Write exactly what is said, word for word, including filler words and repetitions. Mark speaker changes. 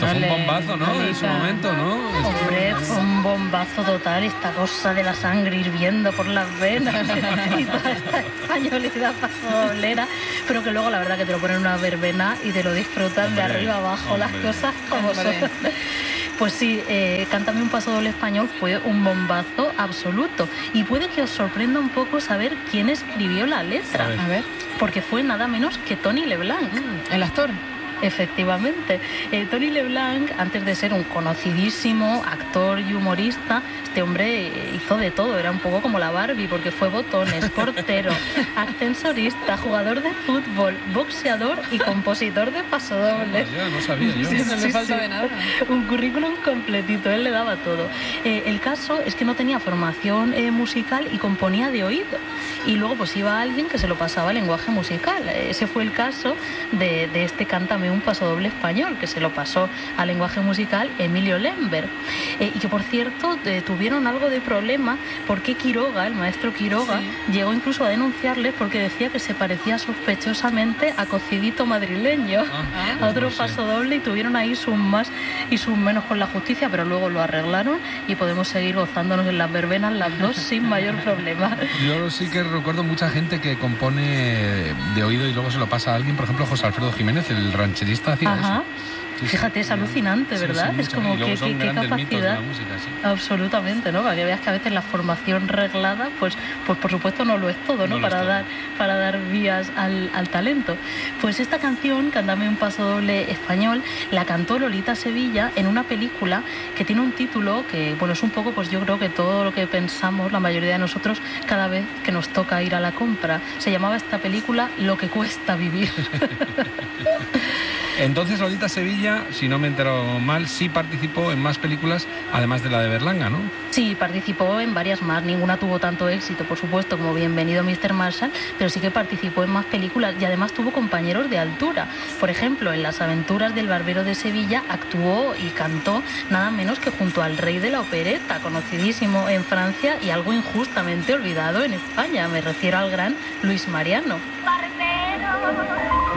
Speaker 1: fue un bombazo, ¿no? En su momento, ¿no?
Speaker 2: Hombre, fue un bombazo total, esta cosa de la sangre hirviendo por las venas y toda esta españolidad pasodoblera, pero que luego la verdad que te lo ponen en una verbena y te lo disfrutan de arriba abajo, hombre, las cosas como son. Pues sí, eh, Cántame un pasodoble español fue un bombazo absoluto. Y puede que os sorprenda un poco saber quién escribió la letra.
Speaker 3: A ver. A ver.
Speaker 2: Porque fue nada menos que Tony Leblanc.
Speaker 3: Mm, el actor.
Speaker 2: Efectivamente. Eh, Tony Leblanc, antes de ser un conocidísimo actor y humorista, este hombre eh, hizo de todo, era un poco como la Barbie, porque fue botones, portero, ascensorista, jugador de fútbol, boxeador y compositor de pasodobles.
Speaker 1: No, ya, no sabía yo.
Speaker 3: Sí, no le
Speaker 2: Sí,
Speaker 3: falta
Speaker 2: sí.
Speaker 3: de nada.
Speaker 2: Un currículum completito, él le daba todo. Eh, el caso es que no tenía formación eh, musical y componía de oído. Y luego pues iba alguien que se lo pasaba al lenguaje musical. Ese fue el caso de, de este Cántame un pasodoble español, que se lo pasó al lenguaje musical Emilio Lemberg. Eh, y que por cierto eh, tuvieron algo de problema porque Quiroga, el maestro Quiroga, sí. llegó incluso a denunciarles porque decía que se parecía sospechosamente a Cocidito madrileño, ah, a otro no sé. pasodoble, y tuvieron ahí sus más y sus menos con la justicia, pero luego lo arreglaron y podemos seguir gozándonos en las verbenas las dos sin mayor problema.
Speaker 1: Yo sí que recuerdo mucha gente que compone de oído y luego se lo pasa a alguien, por ejemplo José Alfredo Jiménez, el rancherista, hacía
Speaker 2: Ajá.
Speaker 1: eso. Sí,
Speaker 2: Fíjate, es alucinante, ¿verdad?
Speaker 1: Sí, sí,
Speaker 2: es como que qué capacidad.
Speaker 1: Música, sí.
Speaker 2: Absolutamente, ¿no? Para que veas que a veces la formación reglada, pues, pues por supuesto no lo es todo, ¿no?
Speaker 1: no
Speaker 2: para
Speaker 1: todo.
Speaker 2: dar para dar vías al, al talento. Pues esta canción, Cántame un pasodoble español, la cantó Lolita Sevilla en una película que tiene un título que, bueno, es un poco, pues yo creo que todo lo que pensamos la mayoría de nosotros cada vez que nos toca ir a la compra. Se llamaba esta película Lo que cuesta vivir.
Speaker 1: Entonces Lolita Sevilla, si no me he enterado mal, sí participó en más películas, además de la de Berlanga, ¿no?
Speaker 2: Sí, participó en varias más. Ninguna tuvo tanto éxito, por supuesto, como Bienvenido mister Marshall, pero sí que participó en más películas y además tuvo compañeros de altura. Por ejemplo, en Las aventuras del barbero de Sevilla actuó y cantó nada menos que junto al rey de la opereta, conocidísimo en Francia y algo injustamente olvidado en España. Me refiero al gran Luis Mariano.
Speaker 4: Barbero.